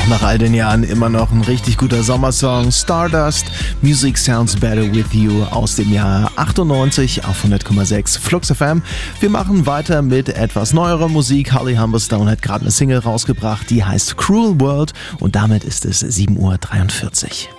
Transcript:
Auch nach all den Jahren immer noch ein richtig guter Sommersong. Stardust, Music Sounds Better With You aus dem Jahr 98 auf 100,6 Flux FM. Wir machen weiter mit etwas neuerer Musik. Holly Humberstone hat gerade eine Single rausgebracht, die heißt Cruel World und damit ist es 7:43 Uhr.